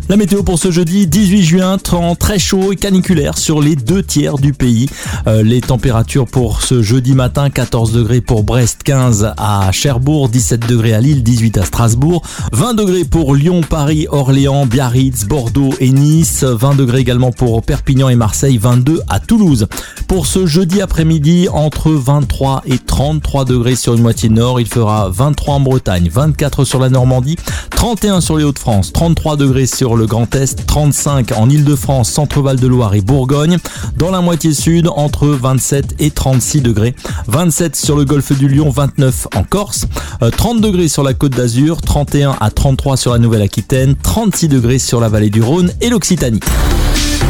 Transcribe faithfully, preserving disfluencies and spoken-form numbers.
La météo pour ce jeudi dix-huit juin, temps très chaud et caniculaire sur les deux tiers du pays. Euh, les températures pour ce jeudi matin, quatorze degrés pour Brest, quinze à Cherbourg, dix-sept degrés à Lille, dix-huit à Strasbourg, vingt degrés pour Lyon, Paris, Orléans, Biarritz, Bordeaux et Nice, vingt degrés également pour Perpignan et Marseille, vingt-deux à Toulouse. Pour ce jeudi après-midi, entre vingt-trois et trente-trois degrés sur une moitié nord, il fera vingt-trois en Bretagne, vingt-quatre sur la Normandie, trente et un sur les Hauts-de-France, trente-trois degrés sur le Grand Est, trente-cinq en Île-de-France, Centre-Val de Loire et Bourgogne. Dans la moitié sud, entre vingt-sept et trente-six degrés. vingt-sept sur le golfe du Lion, vingt-neuf en Corse, trente degrés sur la Côte d'Azur, trente et un à trente-trois sur la Nouvelle-Aquitaine, trente-six degrés sur la vallée du Rhône et l'Occitanie.